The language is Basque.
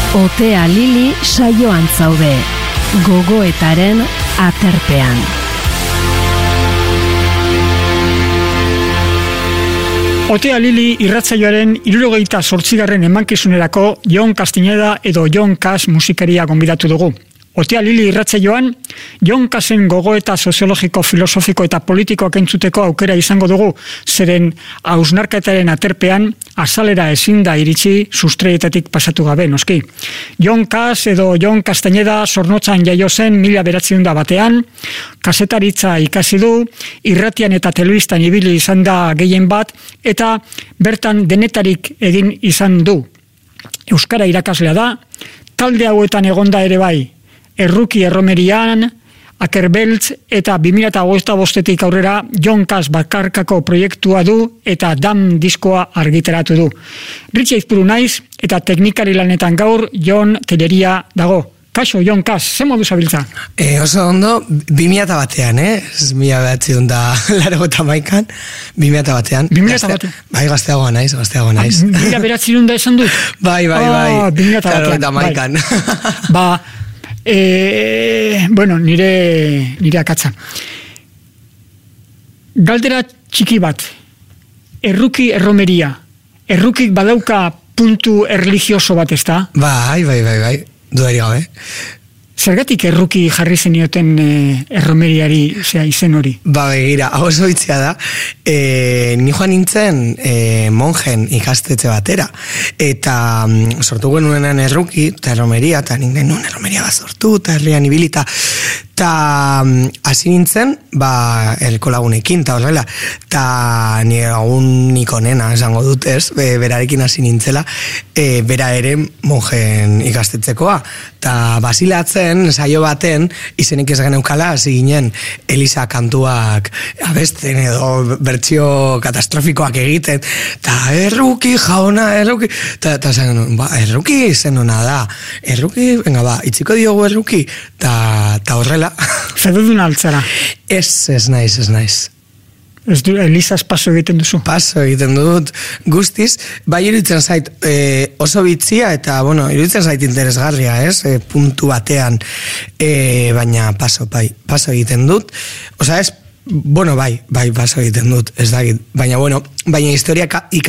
Otea Lili saioan zaude, gogoetaren aterpean. Otea Lili irratsaioaren 78. emankizunerako Jon Castañeda edo Jon Kas musikaria gonbidatu dugu. Otea Lili irratsaioan Jon Kasen gogoeta soziologiko, filosofiko eta politikoak entzuteko aukera izango dugu, zeren hausnarketaren aterpean azalera ezin da iritsi sustreietatik pasatu gabe, noski. Jon Kas edo Jon Castañeda Zornotzan jaio zen 1901 kasetaritza ikasi du, irratian eta telebistan ibili izan da gehien bat, eta bertan denetarik egin izan du. Euskara irakaslea da, talde hauetan egonda ere bai, Erruki Erromerian, Akerbeltz eta 2025 aurrera Jon Kas bakarkako proiektua du eta Dam diskoa argitaratu du. Ritxe Izpuru naiz eta teknikari lanetan gaur Jon Telleria dago. Kaixo, Jon Kas, ze modu zabiltza? Oso ondo, 2001, ez 1981, 2001. 2001? Bai, gazteagoa naiz. 2001 esan dut? Bai. 2001. Ba, bueno, nire akatza. Galdera txiki bat, Erruki Erromeria. Errukik badauka puntu erlijioso bat, ez da? Bai. Dudarik gabe. Zergatik Erruki jarri zenioten Erromeriari izen hori? Ba, begira, hau oso itzia da. Ni joan nintzen monjen ikastetxe batera. Eta sortu genuenan Erruki eta Erromeria, eta nintzen nuen Erromeria bat sortu, eta herrian ibilita. Eta hasi nintzen, elko lagunekin, eta horrela. Eta nire lagunik onena, esango dut ez, berarekin hasi nintzela, bera ere monjen ikastetxekoa. Eta basilatzen, saio baten, izenik ez geneukala, hasi ginen Eliza kantuak abesten edo bertsio katastrofikoak egiten, eta Erruki jauna, Erruki, eta zen, Erruki izen hona da, Erruki, venga itziko diogu Erruki, eta horrela. Fedudun altzara? Ez naiz. Ez du, Elizaz paso egiten duzu? Paso egiten dut guztiz, bai iruditzen zait oso bitzia eta, iruditzen zait interesgarria, ez? Puntu batean, baina paso egiten dut. Osa ez, bai, paso egiten dut, ez dakit. Baina historia